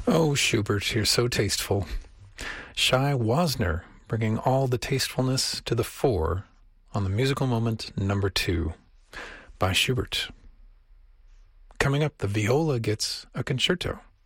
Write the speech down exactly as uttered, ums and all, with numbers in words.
Oh, Schubert, you're so tasteful. Shai Wasner bringing all the tastefulness to the fore on the musical moment number two by Schubert. Coming up, the viola gets a concerto.